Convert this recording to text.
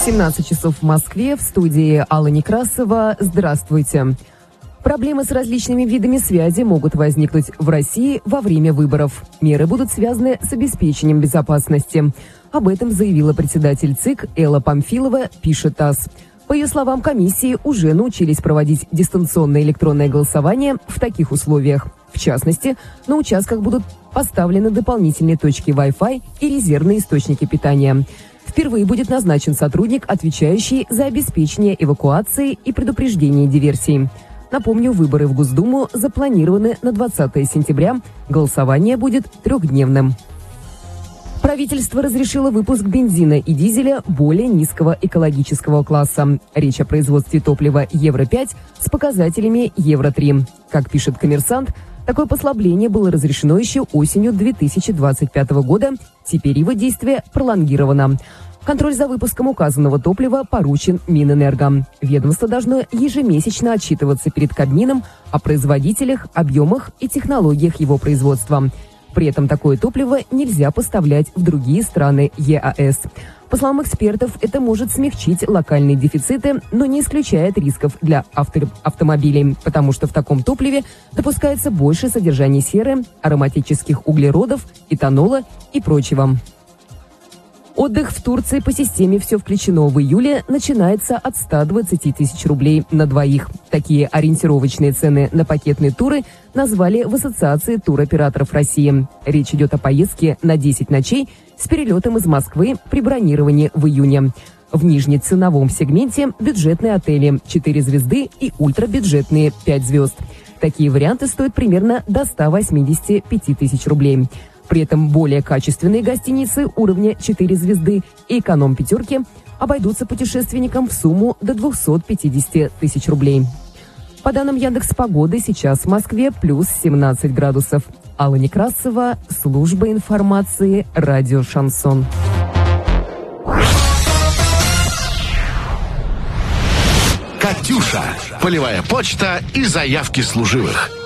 17 часов в Москве, в студии Алла Некрасова. Здравствуйте. Проблемы с различными видами связи могут возникнуть в России во время выборов. Меры будут связаны с обеспечением безопасности. Об этом заявила председатель ЦИК Элла Памфилова, пишет ТАСС. По ее словам, комиссии уже научились проводить дистанционное электронное голосование в таких условиях. В частности, на участках будут поставлены дополнительные точки Wi-Fi и резервные источники питания. Впервые будет назначен сотрудник, отвечающий за обеспечение эвакуации и предупреждение диверсий. Напомню, выборы в Госдуму запланированы на 20 сентября. Голосование будет трехдневным. Правительство разрешило выпуск бензина и дизеля более низкого экологического класса. Речь о производстве топлива Евро-5 с показателями Евро-3. Как пишет «Коммерсант», такое послабление было разрешено еще осенью 2025 года. Теперь его действие пролонгировано. Контроль за выпуском указанного топлива поручен Минэнерго. Ведомство должно ежемесячно отчитываться перед Кабмином о производителях, объемах и технологиях его производства. При этом такое топливо нельзя поставлять в другие страны ЕАЭС. По словам экспертов, это может смягчить локальные дефициты, но не исключает рисков для автомобилей, потому что в таком топливе допускается большее содержание серы, ароматических углеродов, этанола и прочего. Отдых в Турции по системе «Все включено» в июле начинается от 120 тысяч рублей на двоих. Такие ориентировочные цены на пакетные туры назвали в Ассоциации туроператоров России. Речь идет о поездке на 10 ночей с перелетом из Москвы при бронировании в июне. В нижнеценовом сегменте бюджетные отели 4 звезды и ультрабюджетные 5 звезд. Такие варианты стоят примерно до 185 тысяч рублей. При этом более качественные гостиницы уровня 4 звезды и эконом-пятерки обойдутся путешественникам в сумму до 250 тысяч рублей. По данным Яндекс.Погоды, сейчас в Москве плюс 17 градусов. Алла Некрасова, служба информации, радио «Шансон». «Катюша» – полевая почта и заявки служивых.